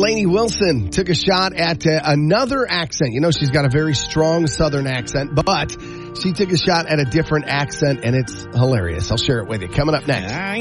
Lainey Wilson took a shot at another accent. You know, she's got a very strong Southern accent, but she took a shot at a different accent, and it's hilarious. I'll share it with you. Coming up next.